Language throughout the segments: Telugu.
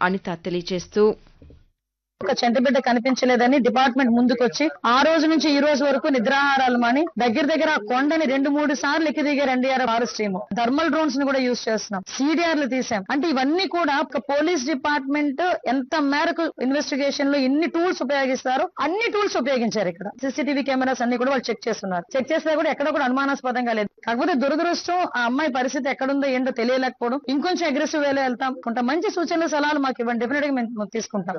అనిత తెలియజేస్తూ ఒక చంటిబిడ్డ కనిపించలేదని డిపార్ట్మెంట్ ముందుకొచ్చి ఆ రోజు నుంచి ఈ రోజు వరకు నిద్రాహారాలు మాని దగ్గర ఆ కొండని 2-3 సార్లు ఎక్కి దిగారు NDRF forest team. Thermal drones ని కూడా యూజ్ చేస్తున్నాం, CDRలు తీసాం. అంటే ఇవన్నీ కూడా ఒక పోలీస్ డిపార్ట్మెంట్ ఎంత మేరకు ఇన్వెస్టిగేషన్ లో ఎన్ని టూల్స్ ఉపయోగిస్తారో అన్ని టూల్స్ ఉపయోగించారు. ఇక్కడ CCTV కెమెరాస్ అన్ని కూడా వాళ్ళు చెక్ చేస్తున్నారు. చెక్ చేస్తే కూడా ఎక్కడ కూడా అనుమానాస్పదంగా లేదు. కాకపోతే దురదృష్టం ఆ అమ్మాయి పరిస్థితి ఎక్కడుందో ఏంటో తెలియలేకపోవడం. ఇంకొంచెం అగ్రెసివ్ వేలో వెళ్తాం. కొంత మంచి సూచనలు సలహాలు మాకు ఇవ్వండి, డెఫినెట్ గా మేము తీసుకుంటాం.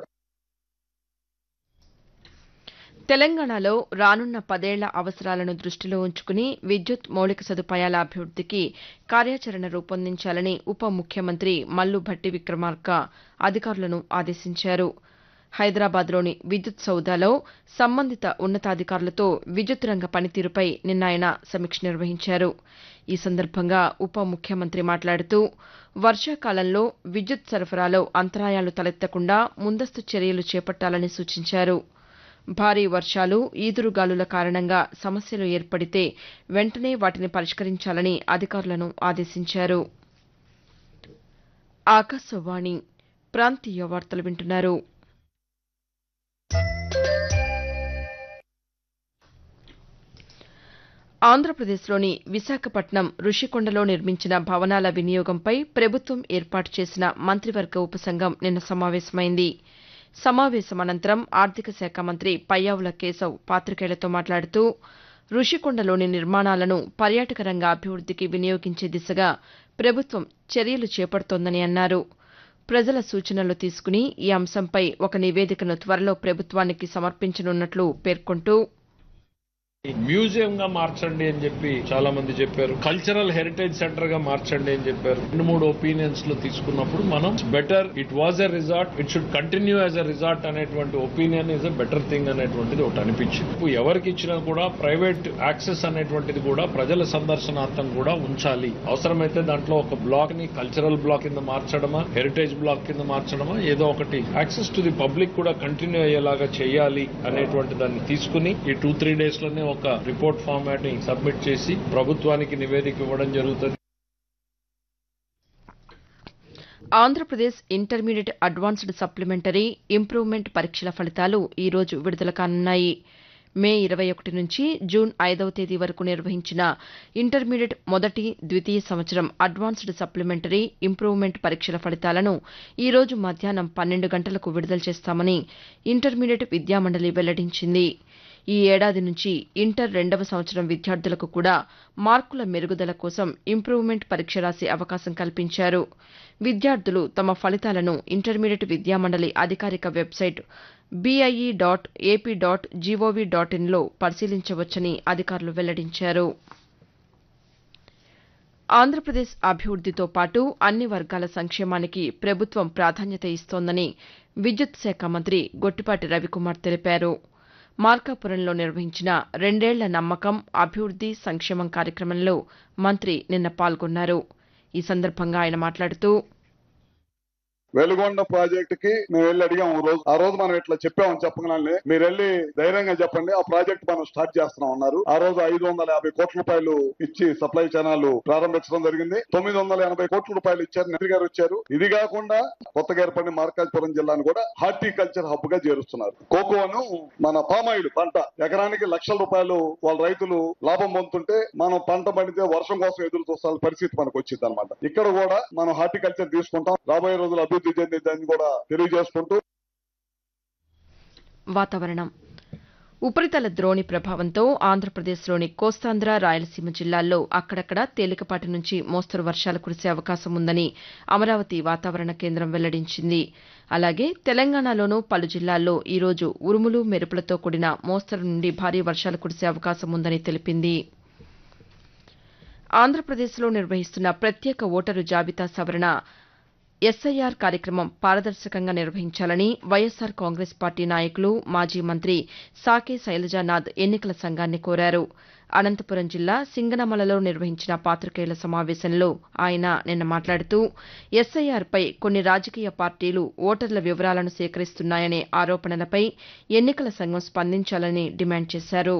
తెలంగాణలో రానున్న 10 ఏళ్ల అవసరాలను దృష్టిలో ఉంచుకుని విద్యుత్ మౌలిక సదుపాయాల అభివృద్దికి కార్యాచరణ రూపొందించాలని ఉప ముఖ్యమంత్రి మల్లు భట్టి విక్రమార్క అధికారులను ఆదేశించారు. హైదరాబాద్లోని విద్యుత్ సౌదాలో సంబంధిత ఉన్నతాధికారులతో విద్యుత్ రంగ పనితీరుపై నిన్న ఆయన సమీక్ష నిర్వహించారు. ఈ సందర్భంగా ఉప ముఖ్యమంత్రి మాట్లాడుతూ వర్షాకాలంలో విద్యుత్ సరఫరాలో అంతరాయాలు తలెత్తకుండా ముందస్తు చర్యలు చేపట్టాలని సూచించారు. భారీ వర్షాలు, ఈదురుగాలుల కారణంగా సమస్యలు ఏర్పడితే వెంటనే వాటిని పరిష్కరించాలని అధికారులను ఆదేశించారు. ఆకాశవాణి ప్రాంతీయ వార్తలు వింటున్నారు. ఆంధ్రప్రదేశ్లోని విశాఖపట్నం రుషికొండలో నిర్మించిన భవనాల వినియోగంపై ప్రభుత్వం ఏర్పాటు చేసిన మంత్రివర్గ ఉపసంఘం నిన్న సమావేశమైంది. సమావేశం అనంతరం ఆర్థిక శాఖ మంత్రి పయ్యావుల కేశవ్ పాతికేయులతో మాట్లాడుతూ రుషికొండలోని నిర్మాణాలను పర్యాటక రంగ అభివృద్దికి వినియోగించే దిశగా ప్రభుత్వం చర్యలు చేపడుతోందని అన్నారు. ప్రజల సూచనలు తీసుకుని ఈ అంశంపై ఒక నివేదికను త్వరలో ప్రభుత్వానికి సమర్పించనున్నట్లు పేర్కొంటూ మ్యూజియం గా మార్చండి అని చెప్పి చాలా మంది చెప్పారు. కల్చరల్ హెరిటేజ్ సెంటర్ గా మార్చండి అని చెప్పారు. 2-3 ఒపీనియన్స్ లో తీసుకున్నప్పుడు మనం better it was a resort, it should continue as a resort అనేటువంటి opinion is a better thing అనేటువంటిది ఒకటి అనిపించింది. ఎవరికి ఇచ్చినా కూడా ప్రైవేట్ యాక్సెస్ అనేటువంటిది కూడా ప్రజల సందర్శనార్థం కూడా ఉంచాలి. అవసరమైతే దాంట్లో ఒక బ్లాక్ ని కల్చరల్ బ్లాక్ కింద మార్చడమా, హెరిటేజ్ బ్లాక్ కింద మార్చడమా, ఏదో ఒకటి యాక్సెస్ టు ది పబ్లిక్ కూడా కంటిన్యూ అయ్యేలాగా చేయాలి అనేటువంటి దాన్ని తీసుకుని ఈ 2-3 డేస్ లోనే ఒక రిపోర్ట్ ఫార్మాట్ ని సబ్మిట్ చేసి ప్రభుత్వానికి నివేదిక ఇవ్వడం జరుగుతుంది. Andhra Pradesh intermediate advanced supplementary improvement పరీక్షల ఫలితాలు ఈ రోజు విడుదల కానున్నాయి. మే 21 నుంచి జూన్ 5వ తేదీ వరకు నిర్వహించిన ఇంటర్మీడియట్ మొదటి, ద్వితీయ సంవత్సరం అడ్వాన్స్డ్ సప్లిమెంటరీ ఇంప్రూవ్మెంట్ పరీక్షల ఫలితాలను ఈ రోజు మధ్యాహ్నం 12 గంటలకు విడుదల చేస్తామని ఇంటర్మీడియట్ విద్యామండలి వెల్లడించింది. ఈ ఏడాది నుంచి ఇంటర్ 2వ సంవత్సరం విద్యార్థులకు కూడా మార్కుల మెరుగుదల కోసం ఇంప్రూవ్మెంట్ పరీక్ష రాసే అవకాశం కల్పించారు. విద్యార్థులు తమ ఫలితాలను ఇంటర్మీడియట్ విద్యామండలి అధికారిక వెబ్సైట్ bie.ap.gov.in లో పరిశీలించవచ్చని అధికారులు వెల్లడించారు. ఆంధ్రప్రదేశ్ అభివృద్దితో పాటు అన్ని వర్గాల సంక్షేమానికి ప్రభుత్వం ప్రాధాన్యత ఇస్తోందని విద్యుత్ శాఖ మంత్రి గొట్టిపాటి రవికుమార్ తెలిపారు. మార్కాపురంలో నిర్వహించిన 2 ఏళ్ల నమ్మకం, అభివృద్ది, సంక్షేమం కార్యక్రమంలో మంత్రి నిన్న పాల్గొన్నారు. ఈ సందర్భంగా ఆయన మాట్లాడుతూ వెలుగొండ ప్రాజెక్ట్ కి మేము వెళ్ళి అడిగాం. ఆ రోజు మనం ఇట్లా చెప్పామని చెప్పగానే మీరు వెళ్ళి ధైర్యంగా చెప్పండి, ఆ ప్రాజెక్ట్ మనం స్టార్ట్ చేస్తున్నాం అన్నారు. ఆ రోజు 550 కోట్ల రూపాయలు ఇచ్చి సప్లై ఛానల్ ప్రారంభించడం జరిగింది. 980 కోట్ల రూపాయలు ఇచ్చారు, మంత్రి గారు వచ్చారు. ఇది కాకుండా కొత్తగా ఏర్పడిన మార్కాపురం జిల్లాను కూడా హార్టికల్చర్ హబ్ గా చేరుస్తున్నారు. కోకోను మన పామాయిల్ పంట ఎకరానికి లక్షల రూపాయలు వాళ్ళ రైతులు లాభం పొందుతుంటే మనం పంట పండితే వర్షం కోసం ఎదురు చూస్తాల్సిన పరిస్థితి మనకు వచ్చింది అనమాట. ఇక్కడ కూడా మనం హార్టికల్చర్ తీసుకుంటాం. రాబోయే రోజులు అభివృద్ధి చెందిందని కూడా తెలియజేసుకుంటూ వాతావరణం ఉపరితల ద్రోణి ప్రభావంతో ఆంధ్రప్రదేశ్లోని కోస్తాంధ్ర, రాయలసీమ జిల్లాల్లో అక్కడక్కడ తేలికపాటి నుంచి మోస్తరు వర్షాలు కురిసే అవకాశం ఉందని అమరావతి వాతావరణ కేంద్రం వెల్లడించింది. అలాగే తెలంగాణలోనూ పలు జిల్లాల్లో ఈ రోజు ఉరుములు, మెరుపులతో కూడిన మోస్తరు నుండి భారీ వర్షాలు కురిసే అవకాశం ఉందని తెలిపింది. ఆంధ్రప్రదేశ్లో నిర్వహిస్తున్న ప్రత్యేక ఓటరు జాబితా సవరణ ఎస్ఐఆర్ కార్యక్రమం పారదర్శకంగా నిర్వహించాలని వైఎస్సార్ కాంగ్రెస్ పార్టీ నాయకులు, మాజీ మంత్రి సాకే శైలజానాథ్ ఎన్నికల సంఘాన్ని కోరారు. అనంతపురం జిల్లా సింగనమలలో నిర్వహించిన పాతికేయుల సమావేశంలో ఆయన నిన్న మాట్లాడుతూ ఎస్ఐఆర్పై కొన్ని రాజకీయ పార్టీలు ఓటర్ల వివరాలను సేకరిస్తున్నాయనే ఆరోపణలపై ఎన్నికల సంఘం స్పందించాలని డిమాండ్ చేశారు.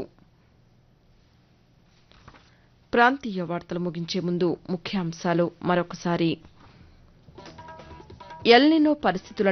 ప్రాంతీయ వార్తలు ముగించే ముందు ముఖ్యాంశాలు మరొకసారి. ఎల్ నినో పరిస్థితుల